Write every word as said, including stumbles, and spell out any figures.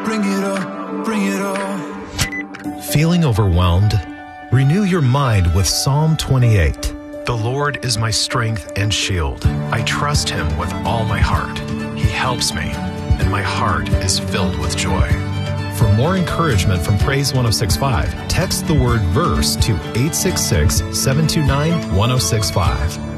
bring it all, bring it all. Feeling overwhelmed? Renew your mind with Psalm twenty-eight. The Lord is my strength and shield. I trust Him with all my heart. He helps me, and my heart is filled with joy. For more encouragement from Praise one oh six point five, text the word VERSE to eight six six, seven two nine, one oh six five.